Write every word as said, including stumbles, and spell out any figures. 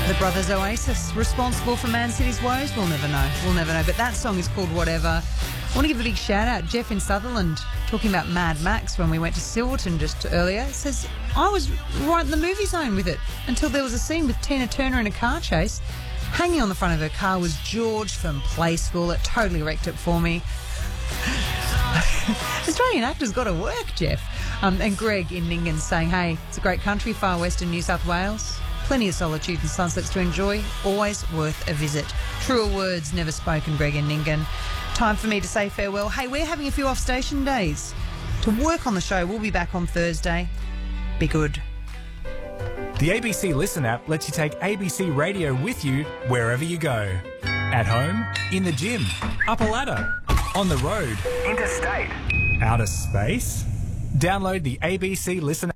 The Brothers Oasis, responsible for Man City's woes? We'll never know. We'll never know. But that song is called Whatever. I want to give a big shout out. Jeff in Sutherland, talking about Mad Max when we went to Silverton just earlier, says, I was right in the movie zone with it until there was a scene with Tina Turner in a car chase. Hanging on the front of her car was George from Play School. It totally wrecked it for me. Australian actors got to work, Jeff. Um, and Greg in Ningen saying, hey, it's a great country, far western New South Wales. Plenty of solitude and sunsets to enjoy. Always worth a visit. Truer words never spoken, Greg in Ningen. Time for me to say farewell. Hey, we're having a few off-station days to work on the show. We'll be back on Thursday. Be good. The A B C Listen app lets you take A B C Radio with you wherever you go. At home, in the gym, up a ladder, on the road, interstate, outer space. Download the A B C Listen app.